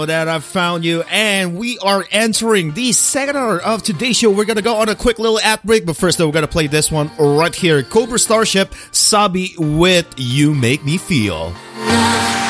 That I found you, and we are entering the second hour of today's show. We're gonna go on a quick little ad break, but first though, we're gonna play this one right here. Cobra Starship, Sabi with You Make Me Feel.